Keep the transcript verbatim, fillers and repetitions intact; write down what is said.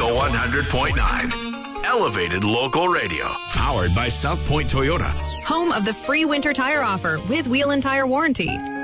Real one hundred point nine. Elevated local radio. Powered by South Point Toyota. Home of the free winter tire offer with wheel and tire warranty.